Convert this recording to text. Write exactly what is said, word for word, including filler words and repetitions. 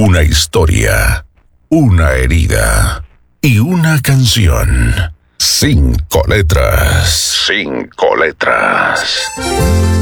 Una historia, una herida y una canción. Cinco letras. Cinco letras.